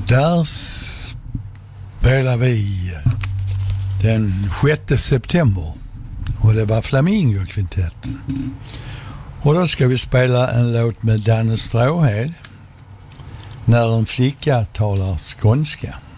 Där spelar vi den 6 september och det var Flamingo-kvintetten. Och då ska vi spela en låt med Danne Stråhed, När en flicka talar skånska.